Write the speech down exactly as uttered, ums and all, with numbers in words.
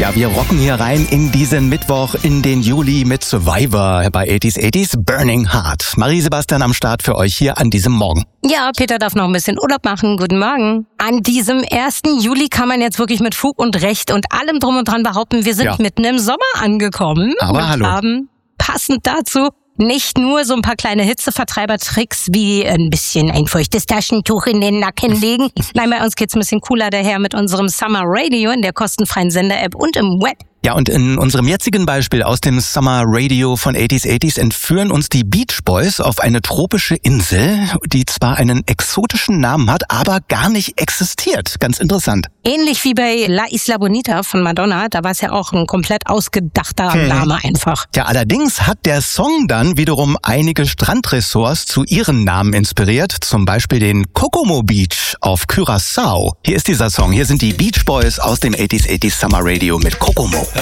Ja, wir rocken hier rein in diesen Mittwoch, in den Juli mit Survivor bei achtziger achtzig Burning Heart. Marie-Sebastian am Start für euch hier an diesem Morgen. Ja, Peter darf noch ein bisschen Urlaub machen. Guten Morgen. An diesem ersten Juli kann man jetzt wirklich mit Fug und Recht und allem drum und dran behaupten, wir sind ja. mitten im Sommer angekommen. Aber und hallo. haben passend dazu nicht nur so ein paar kleine Hitzevertreiber-Tricks wie ein bisschen ein feuchtes Taschentuch in den Nacken legen. Nein, bei uns geht's ein bisschen cooler daher mit unserem Summer Radio in der kostenfreien Sender-App und im Web. Ja, und in unserem jetzigen Beispiel aus dem Summer Radio von achtziger achtzig entführen uns die Beach Boys auf eine tropische Insel, die zwar einen exotischen Namen hat, aber gar nicht existiert. Ganz interessant. Ähnlich wie bei La Isla Bonita von Madonna, da war es ja auch ein komplett ausgedachter hm. Name einfach. Ja, allerdings hat der Song dann wiederum einige Strandressorts zu ihren Namen inspiriert, zum Beispiel den Kokomo Beach auf Curaçao. Hier ist dieser Song, hier sind die Beach Boys aus dem achtziger achtzig Summer Radio mit Kokomo.